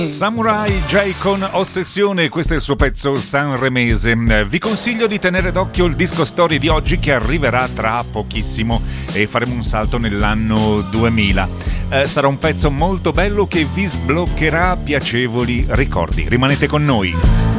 Samurai J con Ossessione, questo è il suo pezzo sanremese. Vi consiglio di tenere d'occhio il disco story di oggi che arriverà tra pochissimo e faremo un salto nell'anno 2000. Sarà un pezzo molto bello che vi sbloccherà piacevoli ricordi. Rimanete con noi.